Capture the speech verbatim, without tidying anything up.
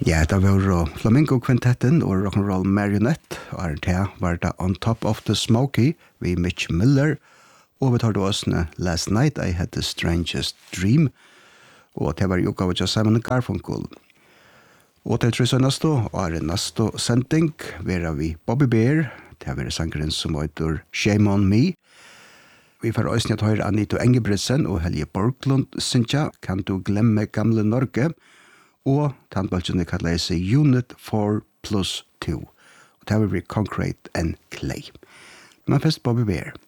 Ja, det var Flamingo-kvintetten og Rock'n'Roll Marionette, og her til var det On Top of the Smoky ved Mitch Miller, og vi tar det også Last Night I Had the Strangest Dream, og det var jo gav av Simon Garfunkel. Og til trus og neste, og er neste sending, vera vi Bobby Bear, det var sangeren som heter Shame on Me. Vi får også nødt høre Anito Engebretsen og Helge Borglund, Sintja, Kan du glemme gamle Norge, og tannbaltjene kallar seg Unit four plus two. Og det var vi Concrete and Clay. Men først Bobby Bear.